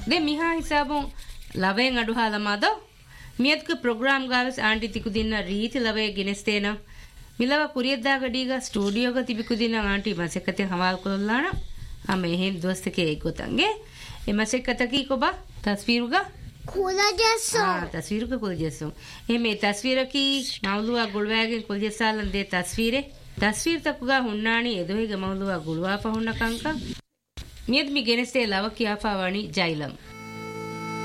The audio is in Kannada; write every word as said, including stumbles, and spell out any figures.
ದೆ ಮಿಹಾ ಹಿಸಾಬುಂ ಲವೆನ್ ಅಡು ಹಾಲಮಾದ ಮಿಯದ್ಕ ಪ್ರೋಗ್ರಾಮ್ ಗಾವಸ್ ಆಂಟಿ ತಿಕುದಿನ್ನ ರೀತಿ ಲವೆ ಗಿನೆಸ್ತೇನ ಮಿಲವ ಕುರಿಯದ್ದಾಗಡೀಗ ಸ್ಟುಡಿಯೋಗ ತಿಬಿಕುದಿನ ಆಂಟಿ ಮಸೆಕತೆ ಹವಾಲ್ ಕೊಲ್ಲಾಣ ಆಮೆ ಹೆನ್ ದೋಸ್ತಕೆ ಗೊತ್ತಂಗೆ ಎ ಮಸೆಕತಕಿ ಕೊಬ ತಸ್ವೀರುಗ ಕುಲಜೆಸ್ಸು ಆ ತಸ್ವೀರುಗ ಕುಲಜೆಸ್ಸು ಎಮೆ ತಸ್ವೀರಕಿ ಮೌಲುವಾ ಗುಳ್ವಾಗೆ ಕುಲಜೆಸ್ಸಾಲಂದೆ ತಸ್ವೀರೆ ತಸ್ವೀರ್ ತಕುಗ ಹುಣ್ಣಾಣಿ ಎದುಹಿಗ ಮೌಲುವಾ ಗುಳ್ವಾ ಪಹುಣ್ಣ ಕಂಕ ಮಿಯದ್ ಮಿ ಗೆನೆಸ್ತೆ ಲವ ಕಿಯಾಫಾವಾಣಿ ಜೈಲಂ